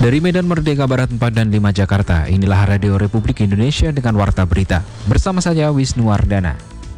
Dari Medan Merdeka Barat 4 dan 5 Jakarta, inilah Radio Republik Indonesia dengan Warta Berita. Bersama saya Wisnu Wardana.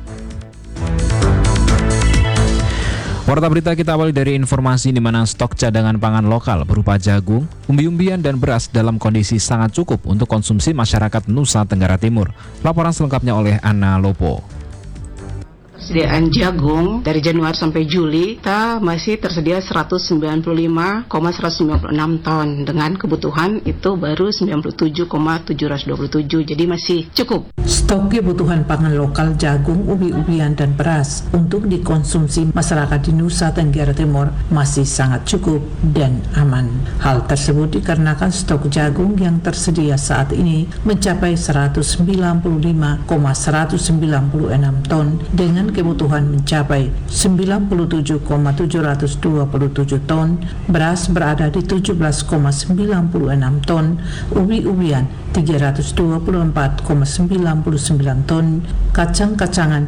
Warta Berita kita awali dari informasi di mana stok cadangan pangan lokal berupa jagung, umbi-umbian, dan beras dalam kondisi sangat cukup untuk konsumsi masyarakat Nusa Tenggara Timur. Laporan selengkapnya oleh Anna Lopo. Persediaan jagung dari Januari sampai Juli kita masih tersedia 195,196 ton dengan kebutuhan itu baru 97,727, jadi masih cukup. Stok kebutuhan pangan lokal jagung, ubi-ubian, dan beras untuk dikonsumsi masyarakat di Nusa Tenggara Timur masih sangat cukup dan aman. Hal tersebut dikarenakan stok jagung yang tersedia saat ini mencapai 195,196 ton dengan kebutuhan mencapai 97,727 ton, beras berada di 17,96 ton, ubi-ubian 324,99 ton, kacang-kacangan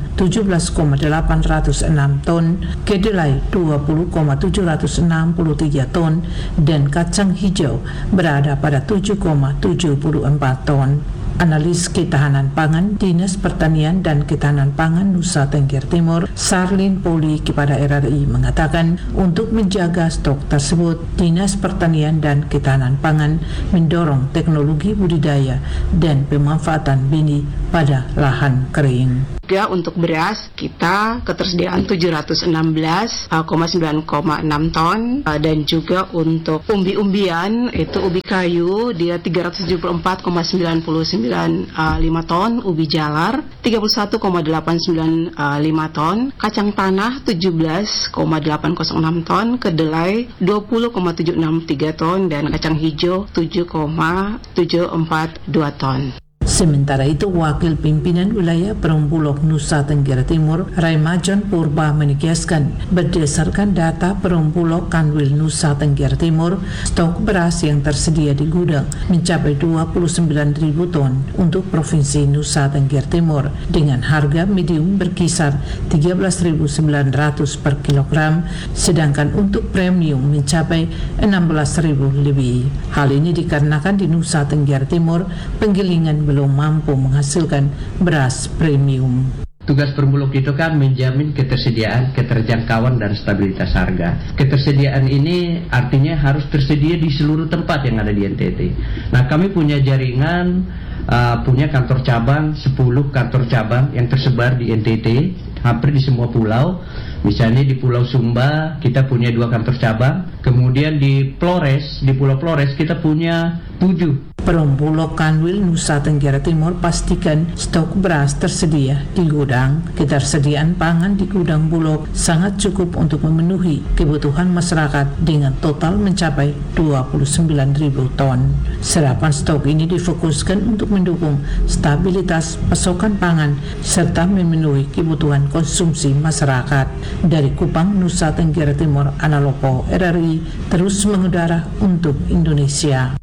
17,806 ton, kedelai 20,763 ton, dan kacang hijau berada pada 7,74 ton. Analis Ketahanan Pangan Dinas Pertanian dan Ketahanan Pangan Nusa Tenggara Timur, Sarlin Poli kepada RRI mengatakan untuk menjaga stok tersebut, Dinas Pertanian dan Ketahanan Pangan mendorong teknologi budidaya dan pemanfaatan benih pada lahan kering. Juga untuk beras kita ketersediaan 716,96 ton, dan juga untuk umbi-umbian itu ubi kayu dia 374,995 ton, ubi jalar 31,895 ton, kacang tanah 17,806 ton, kedelai 20,763 ton, dan kacang hijau 7,742 ton. Sementara itu, Wakil Pimpinan Wilayah Perumbulok Nusa Tenggara Timur, Raimajon Purba menegaskan, berdasarkan data Perumbulok Kanwil Nusa Tenggara Timur, stok beras yang tersedia di gudang mencapai 29.000 ton untuk Provinsi Nusa Tenggara Timur dengan harga medium berkisar 13.900 per kilogram, sedangkan untuk premium mencapai 16.000 lebih. Hal ini dikarenakan di Nusa Tenggara Timur penggilingan belum mampu menghasilkan beras premium. Tugas Perumbulok itu kan menjamin ketersediaan, keterjangkauan, dan stabilitas harga. Ketersediaan ini artinya harus tersedia di seluruh tempat yang ada di NTT. Nah, kami punya jaringan, punya kantor cabang, 10 kantor cabang yang tersebar di NTT, hampir di semua pulau. Misalnya di Pulau Sumba kita punya 2 kantor cabang, kemudian di Flores, di Pulau Flores kita punya 7. Perumbulok Kanwil Nusa Tenggara Timur pastikan stok beras tersedia di gudang. Ketersediaan pangan di gudang Bulog sangat cukup untuk memenuhi kebutuhan masyarakat dengan total mencapai 29.000 ton. Serapan stok ini difokuskan untuk mendukung stabilitas pasokan pangan serta memenuhi kebutuhan konsumsi masyarakat. Dari Kupang, Nusa Tenggara Timur, Analopo, RRI terus mengudara untuk Indonesia.